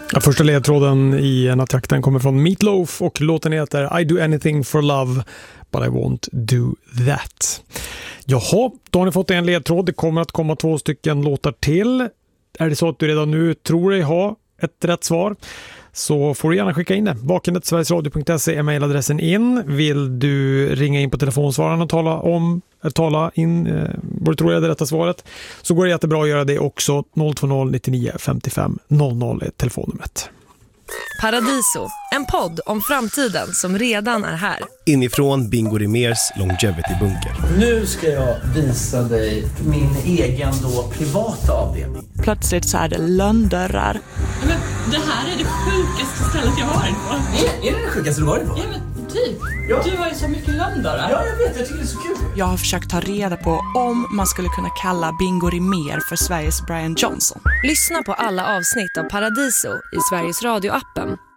Ja, första ledtråden i en attack, den kommer från Meat Loaf och låten heter I do anything for love but I won't do that. Jaha, då har ni fått en ledtråd. Det kommer att komma 2 stycken låtar till. Är det så att du redan nu tror dig ha ett rätt svar, så får du gärna skicka in det. vakenet@sverigesradio.se är mejladressen in. Vill du ringa in på telefonsvararen och tala in vad du tror är det rätta svaret, så går det jättebra att göra det också. 020 99 55 00 är telefonnumret. Paradiso, en podd om framtiden som redan är här. Inifrån Bingo Rimérs Longevity-bunker. Nu ska jag visa dig min egen privata avdelning. Plötsligt så är det lönndörrar. Men det här är det sjukaste stället jag har varit på. Är det sjukaste du varit på? Ja, men typ. Ja. Du har ju så mycket lönndörrar. Ja, jag vet. Jag tycker det är så kul. Jag har försökt ta reda på om man skulle kunna kalla Bingo Rimér för Sveriges Brian Johnson. Lyssna på alla avsnitt av Paradiso i Sveriges Radio-appen